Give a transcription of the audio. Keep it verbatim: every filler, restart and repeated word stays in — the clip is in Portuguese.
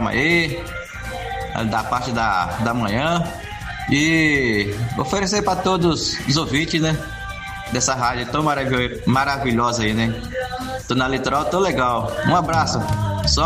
programa aí, da parte da, da manhã. E oferecer para todos os ouvintes, né? Dessa rádio tão maravilhosa aí, né? Tô na Litoral, tô legal. Um abraço. Só